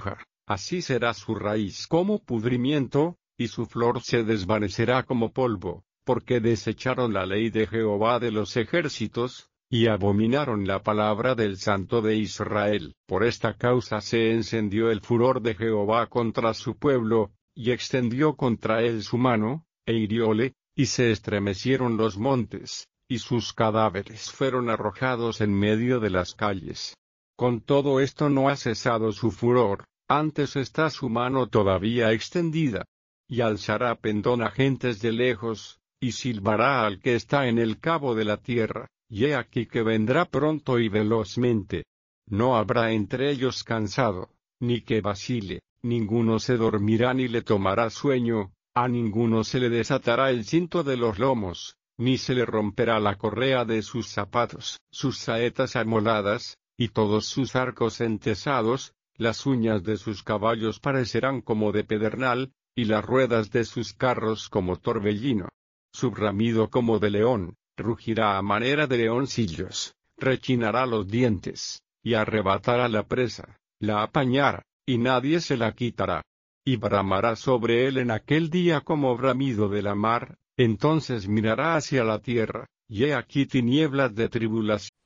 hoja, así será su raíz como pudrimiento, y su flor se desvanecerá como polvo, porque desecharon la ley de Jehová de los ejércitos, y abominaron la palabra del Santo de Israel. Por esta causa se encendió el furor de Jehová contra su pueblo, y extendió contra él su mano, e hirióle, y se estremecieron los montes, y sus cadáveres fueron arrojados en medio de las calles. Con todo esto no ha cesado su furor, antes está su mano todavía extendida. Y alzará pendón a gentes de lejos, y silbará al que está en el cabo de la tierra, y he aquí que vendrá pronto y velozmente. No habrá entre ellos cansado, ni que vacile, ninguno se dormirá ni le tomará sueño, a ninguno se le desatará el cinto de los lomos, ni se le romperá la correa de sus zapatos. Sus saetas amoladas, y todos sus arcos entesados, las uñas de sus caballos parecerán como de pedernal, y las ruedas de sus carros como torbellino. Su bramido como de león, rugirá a manera de leoncillos, rechinará los dientes, y arrebatará la presa, la apañará, y nadie se la quitará. Y bramará sobre él en aquel día como bramido de la mar, entonces mirará hacia la tierra, y he aquí tinieblas de tribulación